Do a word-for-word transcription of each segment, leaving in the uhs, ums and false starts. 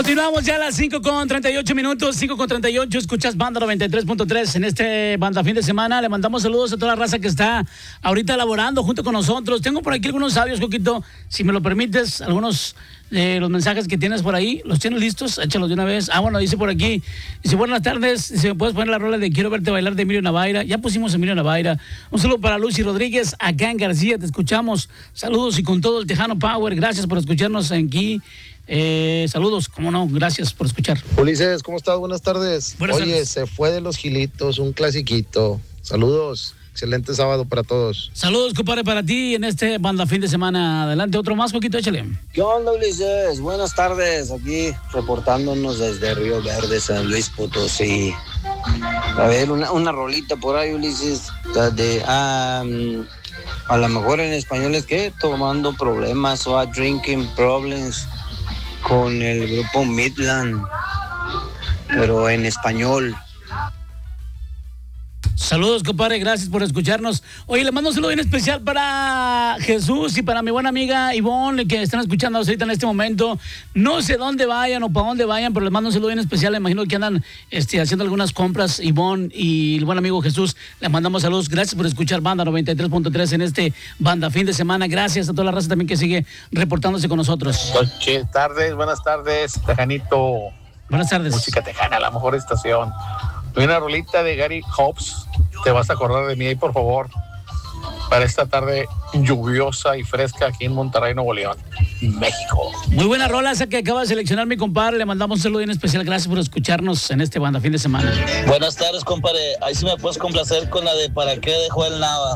Continuamos ya a las cinco con treinta y ocho minutos, cinco con treinta y ocho, escuchas Banda noventa y tres punto tres en este Banda Fin de Semana. Le mandamos saludos a toda la raza que está ahorita laborando junto con nosotros. Tengo por aquí algunos audios, Coquito, si me lo permites, algunos de los mensajes que tienes por ahí, ¿los tienes listos? Échalos de una vez. Ah, bueno, dice por aquí, dice, buenas tardes, si me puedes poner la rola de Quiero verte bailar de Emilio Navaira. Ya pusimos a Emilio Navaira. Un saludo para Lucy Rodríguez, acá en García, te escuchamos. Saludos y con todo el Tejano Power, gracias por escucharnos aquí. Eh, saludos, cómo no, gracias por escuchar. Ulises, ¿cómo estás? Buenas tardes. Buenas Oye, tardes. se fue de los Gilitos, un clasiquito. Saludos, excelente sábado para todos. Saludos, compadre, para ti en este Banda Fin de Semana. Adelante, otro más, Coquito, échale. ¿Qué onda, Ulises? Buenas tardes, aquí reportándonos desde Río Verde, San Luis Potosí. A ver, una, una rolita por ahí, Ulises, de, um, a lo mejor en español es que tomando problemas o a drinking problems con el grupo Midland, pero en español. Saludos, compadre, gracias por escucharnos. Oye, le mando un saludo bien especial para Jesús y para mi buena amiga Ivonne, que están escuchando ahorita en este momento. No sé dónde vayan o para dónde vayan, pero les mando un saludo bien especial. Me imagino que andan este, haciendo algunas compras, Ivonne y el buen amigo Jesús. Les mandamos saludos. Gracias por escuchar Banda noventa y tres punto tres en este Banda Fin de Semana. Gracias a toda la raza también que sigue reportándose con nosotros. Buenas tardes, buenas tardes, Tejanito. Buenas tardes. Música tejana, la mejor estación. Hay una rolita de Gary Hobbs, te vas a acordar de mí ahí, por favor, para esta tarde lluviosa y fresca aquí en Monterrey, Nuevo León, México. Muy buena rola esa que acaba de seleccionar mi compadre. Le mandamos un saludo bien especial. Gracias por escucharnos en este Banda Fin de Semana. Buenas tardes, compadre. Ahí sí me puedes complacer con la de ¿Para qué dejó el Nava?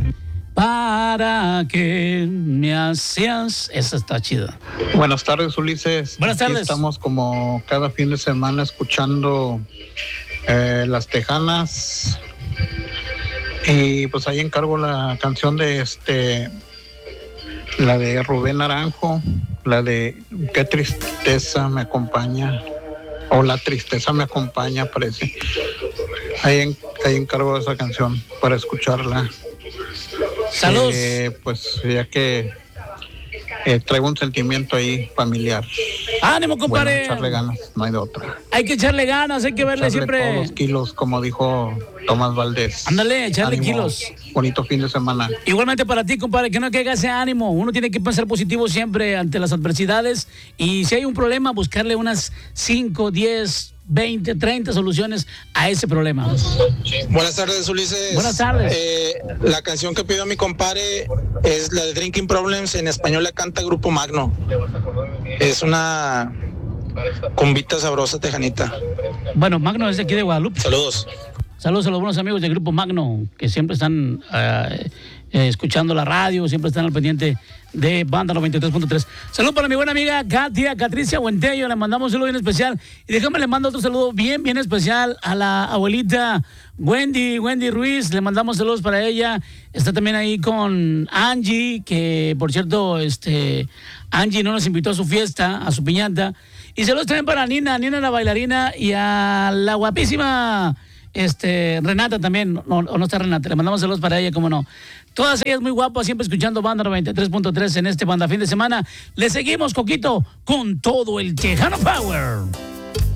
Para que me hacías. Esa está chida. Buenas tardes, Ulises. Buenas tardes. Aquí estamos como cada fin de semana escuchando eh, Las Tejanas. Y pues ahí encargo la canción de este, la de Rubén Naranjo, la de Qué tristeza me acompaña, o La tristeza me acompaña, parece. Ahí, en, ahí encargo esa canción para escucharla. Saludos. Eh, pues ya que eh, traigo un sentimiento ahí familiar. Ánimo, compadre. Bueno, echarle ganas, no hay de otra. Hay que echarle ganas, hay que verle Echarle siempre. todos los kilos, como dijo Tomás Valdés. Ándale, echarle Ánimo. kilos. Bonito fin de semana. Igualmente para ti, compadre, que no caiga ese ánimo. Uno tiene que pensar positivo siempre ante las adversidades. Y si hay un problema, buscarle unas cinco, diez, veinte, treinta soluciones a ese problema. Buenas tardes, Ulises. Buenas tardes. Eh, la canción que pidió mi compadre es la de Drinking Problems. En español la canta Grupo Magno. Es una cumbita sabrosa tejanita. Bueno, Magno es de aquí de Guadalupe. Saludos. Saludos a los buenos amigos del Grupo Magno, que siempre están eh, eh, escuchando la radio, siempre están al pendiente de Banda noventa y tres punto tres. Saludos para mi buena amiga Katia, Catricia Huentello, le mandamos un saludo bien especial. Y déjame le mando otro saludo bien, bien especial a la abuelita Wendy, Wendy Ruiz, le mandamos saludos para ella. Está también ahí con Angie, que por cierto, este, Angie no nos invitó a su fiesta, a su piñata. Y saludos también para Nina, Nina la bailarina, y a la guapísima Este, Renata también, no, o no está Renata, le mandamos saludos para ella, cómo no. Todas ellas muy guapas, siempre escuchando Banda noventa y tres punto tres en este Banda Fin de Semana. Le seguimos, Coquito, con todo el Tejano Power.